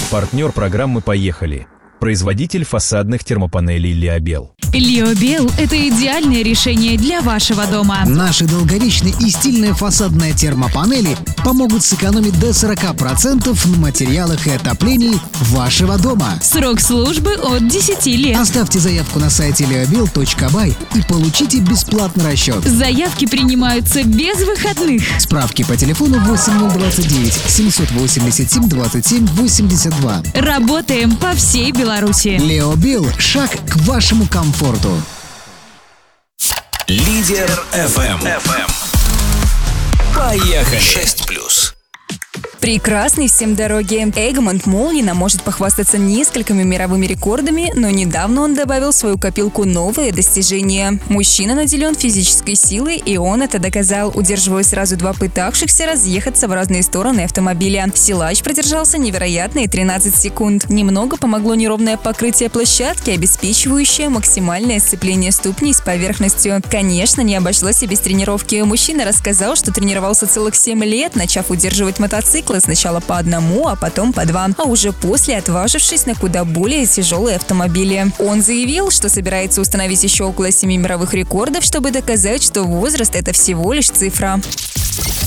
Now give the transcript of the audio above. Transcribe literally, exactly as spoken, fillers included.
Партнер программы «Поехали». Производитель фасадных термопанелей «Лиобел». «Лиобел» — это идеальное решение для вашего дома. Наши долговечные и стильные фасадные термопанели помогут сэкономить до сорок процентов на материалах и отоплении вашего дома. Срок службы от десяти лет. Оставьте заявку на сайте лиобел точка бай и получите бесплатный расчет. Заявки принимаются без выходных. Справки по телефону восемь ноль двадцать девять семьсот восемьдесят семь двадцать семь восемьдесят два. Работаем по всей Беларуси. Лиобел – шаг к вашему комфорту. Лидер эф эм. Поехали! шесть плюс. Прекрасной всем дороги. Эгмонт Молнина может похвастаться несколькими мировыми рекордами, но недавно он добавил в свою копилку новые достижения. Мужчина наделен физической силой, и он это доказал, удерживая сразу два пытавшихся разъехаться в разные стороны автомобиля. Силач продержался невероятные тринадцать секунд. Немного помогло неровное покрытие площадки, обеспечивающее максимальное сцепление ступней с поверхностью. Конечно, не обошлось и без тренировки. Мужчина рассказал, что тренировался целых семь лет, начав удерживать мотоцикл сначала по одному, а потом по два, а уже после отважившись на куда более тяжелые автомобили. Он заявил, что собирается установить еще около семи мировых рекордов, чтобы доказать, что возраст – это всего лишь цифра.